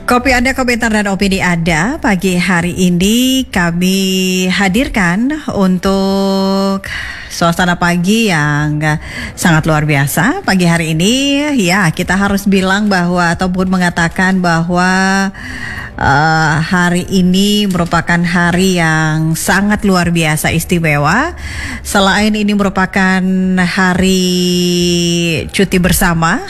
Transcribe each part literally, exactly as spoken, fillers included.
Kopi Anda, komentar dan opini Anda pagi hari ini kami hadirkan untuk suasana pagi yang sangat luar biasa. Pagi hari ini ya kita harus bilang bahwa ataupun mengatakan bahwa uh, hari ini merupakan hari yang sangat luar biasa istimewa. Selain ini merupakan hari cuti bersama.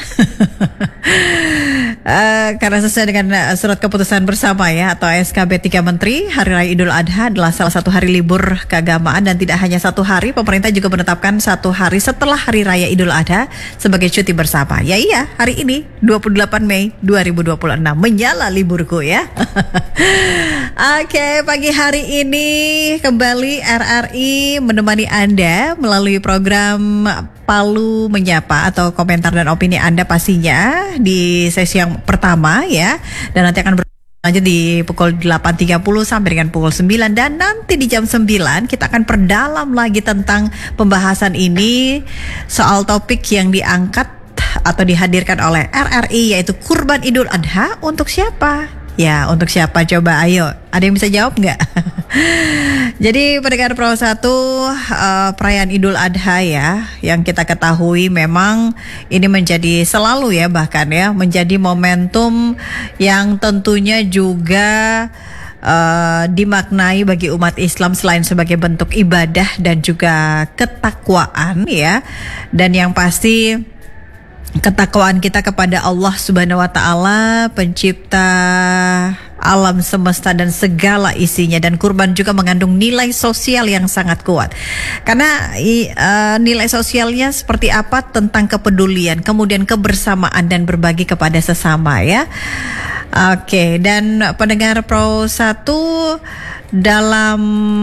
Uh, karena sesuai dengan uh, surat keputusan bersama ya atau S K B tiga Menteri, Hari Raya Idul Adha adalah salah satu hari libur keagamaan dan tidak hanya satu hari, pemerintah juga menetapkan satu hari setelah Hari Raya Idul Adha sebagai cuti bersama. Ya iya, hari ini dua puluh delapan Mei dua ribu dua puluh enam menyala liburku ya. Oke, okay, pagi hari ini kembali R R I menemani Anda melalui program Palu Menyapa atau komentar dan opini Anda pastinya di sesi yang pertama ya, dan nanti akan berlanjut di pukul delapan tiga puluh sampai dengan pukul sembilan, dan nanti di jam sembilan kita akan perdalam lagi tentang pembahasan ini soal topik yang diangkat atau dihadirkan oleh R R I, yaitu kurban Idul Adha untuk siapa? Ya, untuk siapa coba? Ayo, ada yang bisa jawab nggak? Jadi pendengar Pro satu, uh, perayaan Idul Adha ya, yang kita ketahui memang ini menjadi selalu ya bahkan ya menjadi momentum yang tentunya juga uh, dimaknai bagi umat Islam selain sebagai bentuk ibadah dan juga ketakwaan ya, dan yang pasti ketakwaan kita kepada Allah Subhanahu wa taala, pencipta alam semesta dan segala isinya, dan kurban juga mengandung nilai sosial yang sangat kuat. Karena uh, nilai sosialnya seperti apa? Tentang kepedulian, kemudian kebersamaan dan berbagi kepada sesama ya. Oke, okay, dan pendengar Pro satu, dalam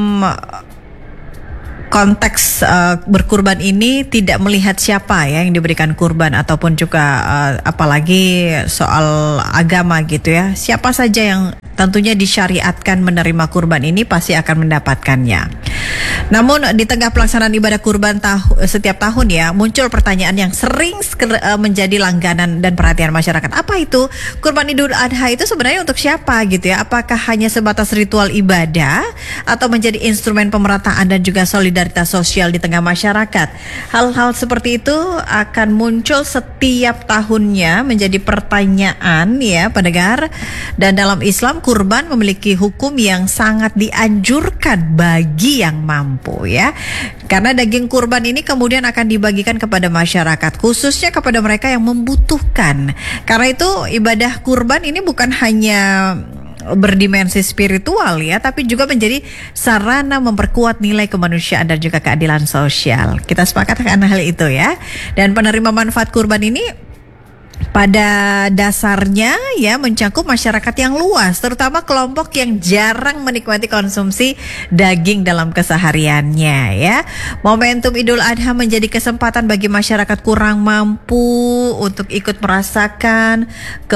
konteks uh, berkurban ini tidak melihat siapa ya yang diberikan kurban ataupun juga uh, apalagi soal agama gitu ya. Siapa saja yang tentunya disyariatkan menerima kurban ini pasti akan mendapatkannya. Namun di tengah pelaksanaan ibadah kurban tahu, setiap tahun ya muncul pertanyaan yang sering uh, menjadi langganan dan perhatian masyarakat. Apa itu? Kurban Idul Adha itu sebenarnya untuk siapa gitu ya? Apakah hanya sebatas ritual ibadah atau menjadi instrumen pemerataan dan juga solidaritas sosial di tengah masyarakat? Hal-hal seperti itu akan muncul setiap tahunnya menjadi pertanyaan ya pendengar. Dan dalam Islam kurban memiliki hukum yang sangat dianjurkan bagi yang mampu ya. Karena daging kurban ini kemudian akan dibagikan kepada masyarakat, khususnya kepada mereka yang membutuhkan. Karena itu ibadah kurban ini bukan hanya berdimensi spiritual ya, tapi juga menjadi sarana memperkuat nilai kemanusiaan dan juga keadilan sosial. Kita sepakat akan hal itu ya. Dan penerima manfaat kurban ini pada dasarnya ya mencakup masyarakat yang luas, terutama kelompok yang jarang menikmati konsumsi daging dalam kesehariannya ya. Momentum Idul Adha menjadi kesempatan bagi masyarakat kurang mampu untuk ikut merasakan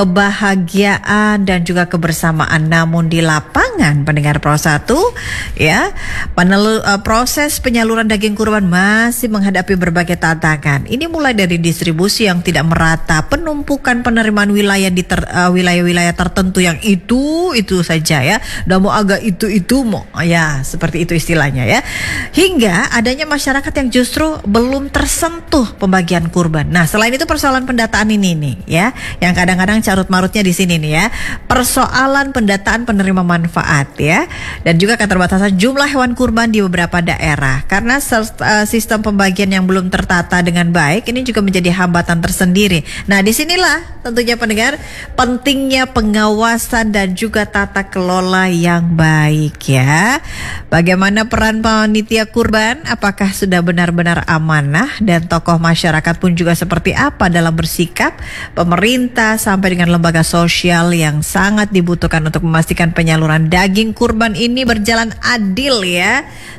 kebahagiaan dan juga kebersamaan. Namun di lapangan pendengar Pro satu ya, penelu, uh, proses penyaluran daging kurban masih menghadapi berbagai tantangan. Ini mulai dari distribusi yang tidak merata, penumpukan penerimaan wilayah di ter, uh, wilayah-wilayah tertentu yang itu itu saja ya, udah mau agak itu itu mau ya seperti itu istilahnya ya, hingga adanya masyarakat yang justru belum tersentuh pembagian kurban. Nah selain itu persoalan pendataan ini nih ya, yang kadang-kadang carut marutnya di sini nih ya, persoalan pendataan penerima manfaat ya, dan juga keterbatasan jumlah hewan kurban di beberapa daerah karena uh, sistem pembagian yang belum tertata dengan baik. Ini juga menjadi hambatan tersendiri. Nah di sinilah tentunya pendengar pentingnya pengawasan dan juga tata kelola yang baik ya. Bagaimana peran panitia kurban? Apakah sudah benar-benar amanah? Dan tokoh masyarakat pun juga seperti apa dalam bersikap? Pemerintah sampai dengan lembaga sosial yang sangat dibutuhkan untuk memastikan penyaluran daging kurban ini berjalan adil ya,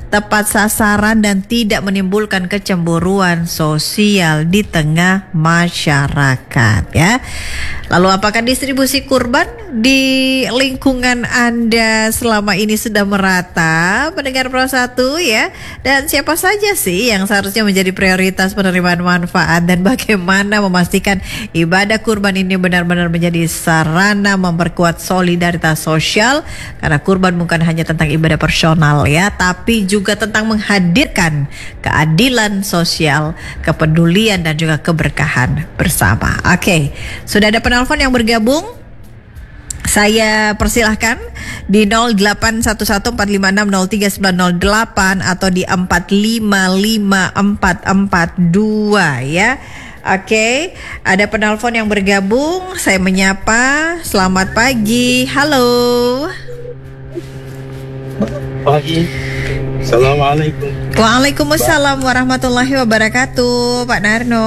tepat sasaran dan tidak menimbulkan kecemburuan sosial di tengah masyarakat ya. Lalu apakah distribusi kurban di lingkungan Anda selama ini sudah merata, pendengar Pro satu ya? Dan siapa saja sih yang seharusnya menjadi prioritas penerimaan manfaat, dan bagaimana memastikan ibadah kurban ini benar-benar menjadi sarana memperkuat solidaritas sosial, karena kurban bukan hanya tentang ibadah personal ya, tapi juga tentang menghadirkan keadilan sosial, kepedulian dan juga keberkahan bersama. Oke, sudah ada penelpon yang bergabung. Saya persilahkan di nol delapan satu satu empat lima enam nol tiga sembilan nol delapan atau di empat lima lima empat empat dua ya. Oke, ada penelpon yang bergabung. Saya menyapa. Selamat pagi. Halo. Pagi. Assalamualaikum. Waalaikumsalam warahmatullahi wabarakatuh, Pak Narno.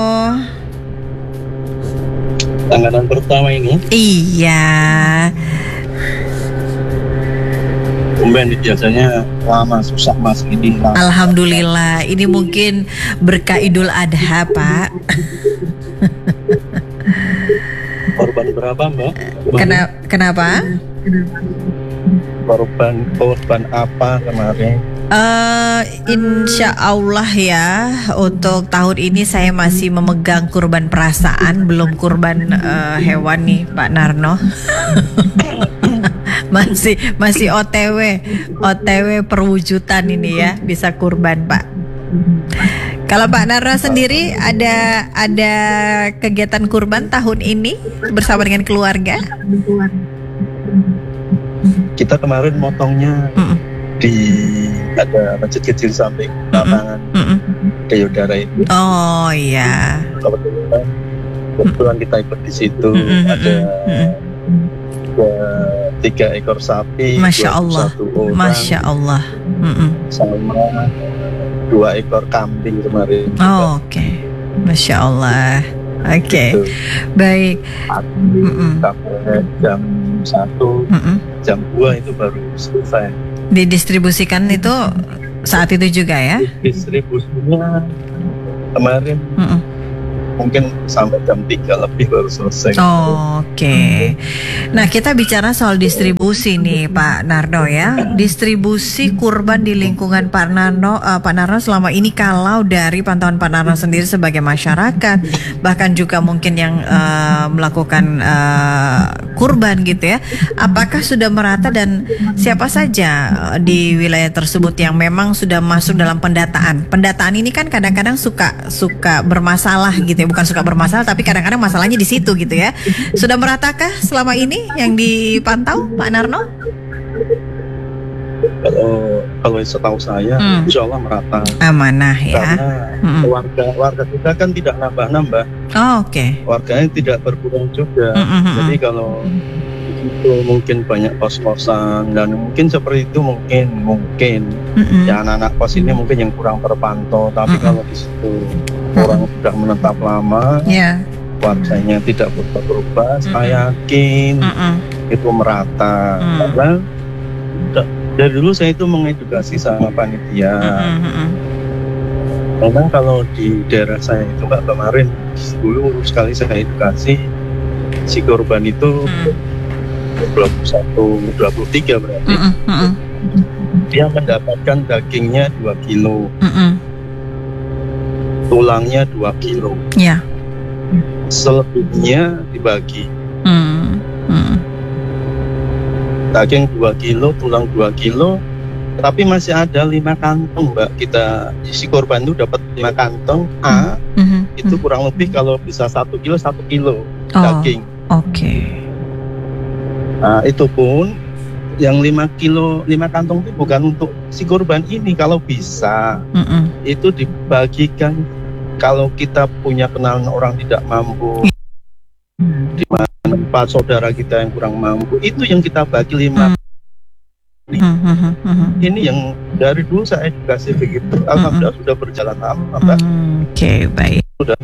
Tanggapan pertama ini. Iya. Tumben biasanya lama susah mas ini. Lama. Alhamdulillah, ini mungkin berkah Idul Adha, Pak. Korban berapa mbak? Kena, kenapa? Korban korban apa kemarin? Uh, insya Allah ya, untuk tahun ini saya masih memegang kurban perasaan, belum kurban uh, hewan nih, Pak Narno. masih masih O T W O T W perwujudan ini ya, bisa kurban Pak. Kalau Pak Narno sendiri ada ada kegiatan kurban tahun ini bersama dengan keluarga? Kita kemarin motongnya Mm-mm. di ada masjid kecil samping lapangan Dayodara itu. Oh iya. Kebetulan, kebetulan kita ikut di situ. Mm-mm. Ada dua, tiga ekor sapi, Masya Allah, orang, Masya Allah, Mm-mm. sama dua ekor kambing kemarin. Oh, oke, okay. Masya Allah, oke, okay. Gitu. Baik. Sampai jam satu, Mm-mm. jam dua itu baru selesai. Didistribusikan itu saat itu juga ya? Distribusinya kemarin. Mm-mm. Mungkin sampai jam tiga lebih baru selesai. Oh, Oke, okay. Nah kita bicara soal distribusi nih Pak Narno ya. Distribusi kurban di lingkungan Pak Narno, uh, Pak Narno selama ini, kalau dari pantauan Pak Narno sendiri sebagai masyarakat, bahkan juga mungkin yang uh, melakukan uh, kurban gitu ya, apakah sudah merata dan siapa saja di wilayah tersebut yang memang sudah masuk dalam pendataan? Pendataan ini kan kadang-kadang suka suka bermasalah gitu. Bukan suka bermasalah, tapi kadang-kadang masalahnya di situ gitu ya. Sudah meratakah selama ini yang dipantau, Pak Narno? Kalau kalau setahu saya, hmm. Insya Allah merata. Amanah ya. Karena hmm. warga warga kita kan tidak nambah-nambah. Oh, Oke. Okay. Warganya tidak berkurang juga. Hmm. Jadi kalau itu mungkin banyak kos-kosan dan mungkin seperti itu mungkin mungkin hmm. ya anak-anak kos ini mungkin yang kurang terpantau. Tapi hmm. kalau di situ orang sudah menetap lama, yeah. warganya tidak berubah-ubah, mm-hmm. saya yakin mm-hmm. itu merata. Mm. Karena dari dulu saya itu mengedukasi sama panitia. Mm-hmm. Memang kalau di daerah saya itu Mbak, kemarin dulu sekali saya edukasi si korban itu mm. dua puluh satu, dua puluh tiga berarti. Mm-hmm. Dia mendapatkan dagingnya dua kilo. Mm-hmm. Tulangnya dua kilo. Ya. Selebihnya dibagi. Hmm. Hmm. Daging dua kilo, tulang dua kilo, tapi masih ada lima kantong, Mbak. Kita si korban itu dapat lima kantong A. Hmm. Itu kurang lebih kalau bisa satu kilo, satu kilo oh. daging. Oke. Okay. Nah, itu pun yang lima kilo, lima kantong itu bukan untuk si korban ini. Kalau bisa, Mm-mm. itu dibagikan. Kalau kita punya kenalan orang tidak mampu, di mana empat saudara kita yang kurang mampu, itu yang kita bagi lima. Hmm. Hmm. Hmm. Ini yang dari dulu saya edukasi begitu. Alhamdulillah hmm. sudah berjalan lama, Mbak. Hmm. Oke, okay, baik. Sudah.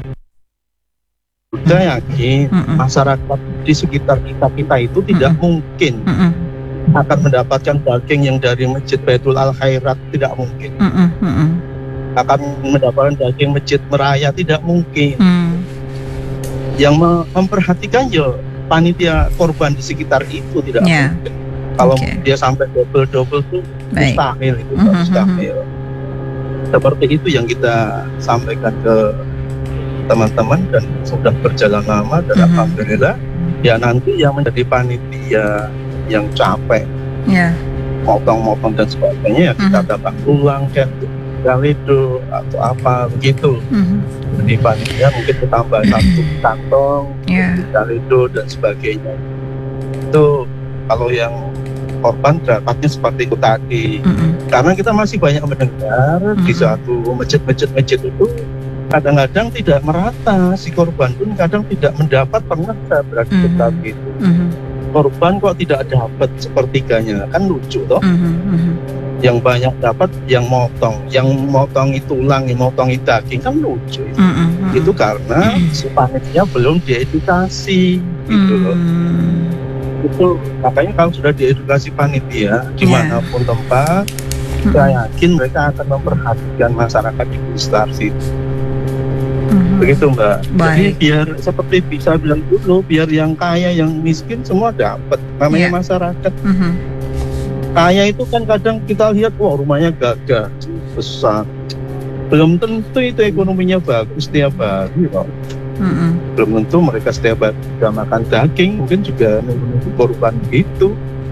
Sudah yakin hmm. masyarakat di sekitar kita kita itu tidak hmm. mungkin hmm. akan mendapatkan daging yang dari Masjid Baitul Al Khairat, tidak mungkin. Mm-mm, mm-mm. Akan mendapatkan daging Masjid Meraya, tidak mungkin. Mm. Yang memperhatikan ya panitia korban di sekitar itu, tidak Yeah. mungkin. Kalau Okay. dia sampai double-double itu Baik. mustahil, itu Mhm, mustahil. Seperti itu yang kita sampaikan ke teman-teman dan sudah berjalan lama dan Mhm. alhamdulillah ya nanti yang menjadi panitia yang capek Ya. motong-motong dan sebagainya ya kita Mhm. datang ulang kan galido atau apa begitu. Mhm. Jadi panitia mungkin ditambah satu kantong Ya. galido dan sebagainya. Itu kalau yang korban dapatnya seperti itu tadi. Mhm. Karena kita masih banyak mendengar di Mhm. suatu masjid-masjid-masjid itu kadang-kadang tidak merata, si korban pun kadang tidak mendapat, pernah saya berada Mhm. tetapi itu Mhm. korban kok tidak dapat sepertiganya, kan lucu toh. Mhm. Mhm. Yang banyak dapat yang motong, yang motong itu tulang, yang motong itu daging, kan lucu. Mhm. Itu karena si panitia belum diedukasi gitu loh. Hmm. Itu makanya kalau sudah diedukasi panitia dimanapun tempat, Mhm. saya yakin mereka akan memperhatikan masyarakat di sekitar situ. Mhm. Begitu Mbak. Jadi Baik. biar seperti bisa bilang dulu, biar yang kaya, yang miskin semua dapat. Namanya Ya. masyarakat Mhm. kaya itu kan kadang kita lihat, wah rumahnya gagah, besar. Belum tentu itu ekonominya bagus setiap hari kok. Mhm. Belum tentu mereka setiap hari juga makan daging, mungkin juga menunggu korban gitu.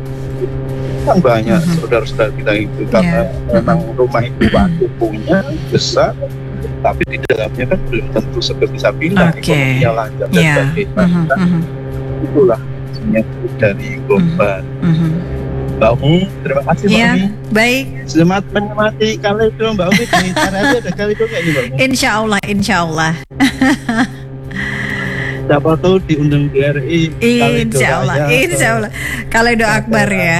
Kan banyak Mhm. saudara-saudara kita itu karena Ya. memang rumah itu waktu punya besar, tapi di dalamnya kan belum tentu seperti bisa bilang Oke. ekonominya lancar dan Ya. sebagainya. Mhm. Kan Mhm. itulah penyakit dari korban. Mhm. Mbak Umi, terima kasih Mbak Ya, Umi. baik. Selamat menikmati kalido Mbak Umi. Di caranya ada kalido kayak ini Mbak Umi. Insya Allah, insya Allah. Siapa tahu diundang D R I. Kalido Insya Allah, Raya insya atau Allah. Kalau doa akbar ya.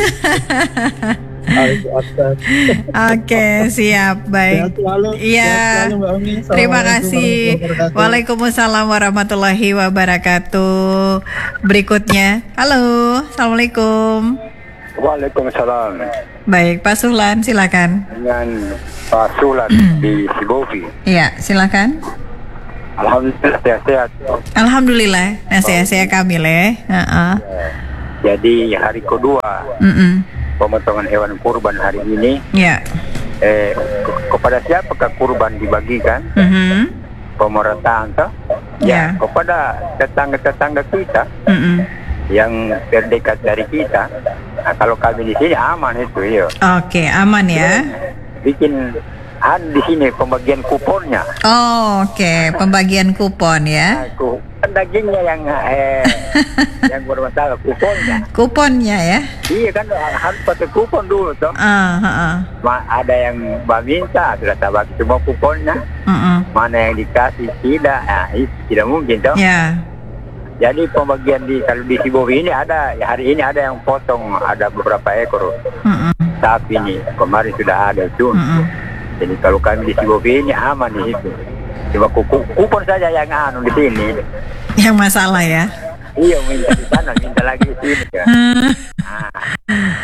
Kalido Akbar. Oke, siap, Sehat baik. selalu. Iya. Sehat selalu Mbak Umi. Terima Assalamualaikum kasih. warahmatullahi wabarakatuh. Waalaikumsalam warahmatullahi wabarakatuh. Berikutnya, halo, assalamualaikum. Waalaikumsalam. Baik, Pak Suhlan, silakan. Dengan Pak Sulan di Sibovi. Iya, silakan. Alhamdulillah sehat-sehat. Alhamdulillah, nasihat-nasihat kami leh. Heeh. Jadi hari kedua Mm-mm. pemotongan hewan kurban hari ini, Ya. eh, kepada siapakah kurban dibagikan? Mhm. Pemerataan toh? Ya. Ya, kepada tetangga-tetangga kita Mm-mm. yang terdekat dari kita. Nah, kalau kami di sini aman itu, ya. Oke, aman ya. Bikin ada di sini pembagian kuponnya. Oh, oke, pembagian kupon ya. Aku kan dagingnya yang eh yang bermasalah kuponnya. Kuponnya ya. Iya kan harus pakai kupon dulu toh. Ah, heeh. Ma- ada yang meminta sudah tak bagi semua kuponnya. Mm-mm. Mana yang dikasih tidak, nah, itu tidak mungkin toh. Ya. Jadi pembagian di kalau di Sibowi ini ada ya hari ini ada yang potong, ada beberapa ekor Mm-mm. sapi ini kemarin sudah ada itu. Mm-mm. Jadi kalau kami di Sibowi ini aman di situ. Cuma kupon, kupon saja yang anu di sini. Yang masalah ya. Iya minta di sana, minta lagi di sini kan. Nah,